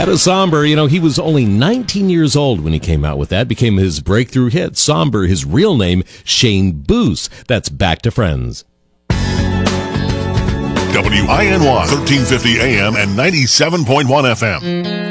Edo Somber, he was only 19 years old when he came out with that. Became his breakthrough hit. Somber, his real name, Shane Boos. That's Back to Friends. WINY 1350 AM and 97.1 FM.